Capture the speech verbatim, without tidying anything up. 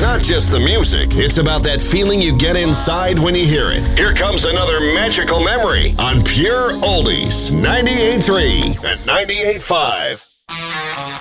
not just the music, it's about that feeling you get inside when you hear it. Here comes another magical memory on Pure Oldies, ninety-eight point three and ninety-eight point five.